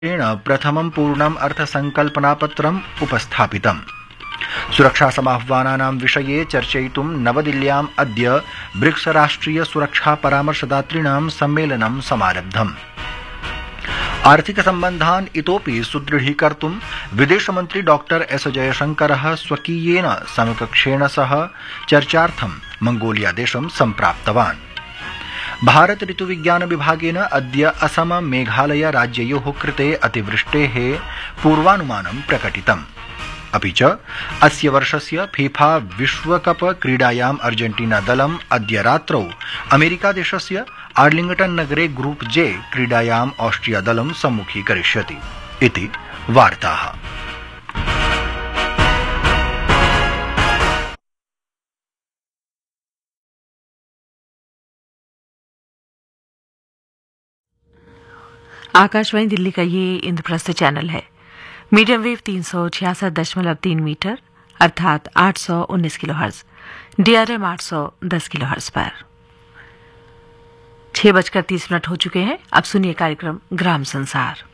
प्रथमं पूर्णम् अर्थसंकल्पनापत्रम् उपस्थापितम्। सुरक्षासमाह्वानानां विषये चर्चयितुं नवदिल्ल्याम् अद्य ब्रिक्स राष्ट्रिय सुरक्षा परामर्शदातॄणां सम्मेलनं समारब्धम्। आर्थिकसम्बन्धान् इतोपि सुदृढीकर्तुं विदेशमन्त्री डॉक्टर एस जयशंकरः स्वकीयेन समकक्षेण सह चर्चार्थं मंगोलियादेशं सम्प्राप्तवान्। भारत ऋतुविज्ञान विभागेन अद्य असम मेघालय राज्ययोः कृते अतिवृष्टेः पूर्वानुमानं प्रकटितम्। अपि च अस्य वर्षस्य फीफा विश्वकप क्रीडायाम् अर्जेन्टीना दलम् अद्य रात्रौ अमेरिकादेशस्य आर्लिंगटन नगरे ग्रुप जे क्रीडायाम् ऑस्ट्रिया दलं सम्मुखीकरिष्यति इति वार्ताः। आकाशवाणी दिल्ली का ये इंद्रप्रस्थ चैनल है। मीडियम वेव 366.3 मीटर अर्थात 819 किलोहर्ट्ज, DRM 810 किलोहर्ट्ज पर। 6:30 हो चुके हैं। अब सुनिए कार्यक्रम ग्राम संसार।